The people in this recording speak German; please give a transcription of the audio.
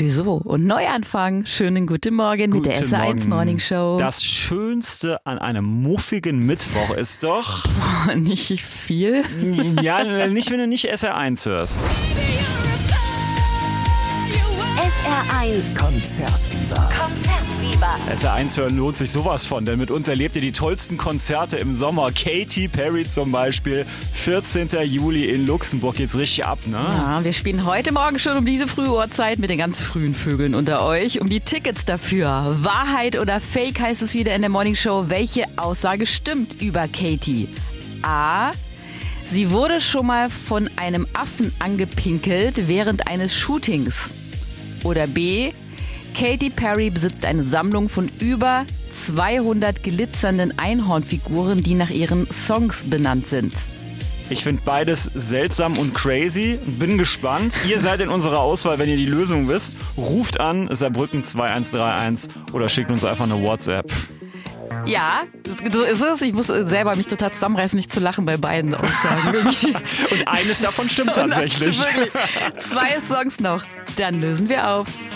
Clouseau und Neuanfang. Schönen guten Morgen mit der SR1 Morning Show. Das Schönste an einem muffigen Mittwoch ist doch... Boah, nicht viel. Ja, nicht, wenn du nicht SR1 hörst. SR1 Konzertfieber. SR1 hören lohnt sich sowas von, denn mit uns erlebt ihr die tollsten Konzerte im Sommer. Katy Perry zum Beispiel, 14. Juli in Luxemburg, geht's richtig ab, ne? Ja, wir spielen heute Morgen schon um diese frühe Uhrzeit mit den ganz frühen Vögeln unter euch um die Tickets dafür. Wahrheit oder Fake heißt es wieder in der Morning Show. Welche Aussage stimmt über Katy? A. Sie wurde schon mal von einem Affen angepinkelt während eines Shootings. Oder B. Katy Perry besitzt eine Sammlung von über 200 glitzernden Einhornfiguren, die nach ihren Songs benannt sind. Ich finde beides seltsam und crazy. Bin gespannt. Ihr seid in unserer Auswahl, wenn ihr die Lösung wisst. Ruft an, Saarbrücken 2131 oder schickt uns einfach eine WhatsApp. Ja, so ist es. Ich muss selber mich total zusammenreißen, nicht zu lachen bei beiden Aussagen. Und eines davon stimmt tatsächlich. Wirklich. 2 Songs noch. Dann lösen wir auf.